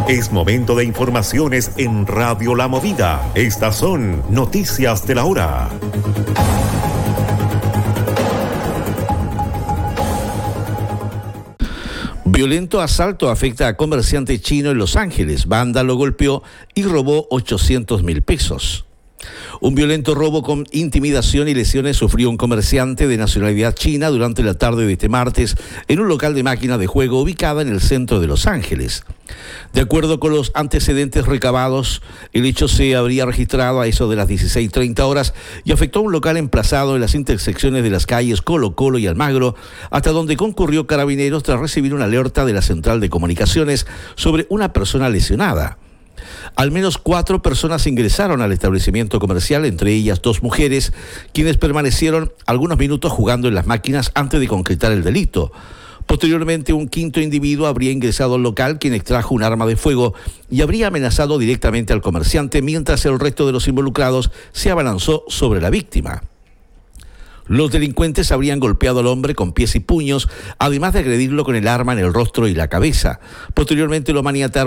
Es momento de informaciones en Radio La Movida. Estas son noticias de la hora. Violento asalto afecta a comerciante chino en Los Ángeles. Banda lo golpeó y robó 800.000 pesos. Un violento robo con intimidación y lesiones sufrió un comerciante de nacionalidad china durante la tarde de este martes en un local de máquina de juego ubicada en el centro de Los Ángeles. De acuerdo con los antecedentes recabados, el hecho se habría registrado a eso de las 16:30 horas y afectó a un local emplazado en las intersecciones de las calles Colo Colo y Almagro, hasta donde concurrió Carabineros tras recibir una alerta de la central de comunicaciones sobre una persona lesionada. Al menos 4 personas ingresaron al establecimiento comercial, entre ellas 2 mujeres, quienes permanecieron algunos minutos jugando en las máquinas antes de concretar el delito. Posteriormente, un quinto individuo habría ingresado al local, quien extrajo un arma de fuego y habría amenazado directamente al comerciante, mientras el resto de los involucrados se abalanzó sobre la víctima. Los delincuentes habrían golpeado al hombre con pies y puños, además de agredirlo con el arma en el rostro y la cabeza. Posteriormente lo maniataron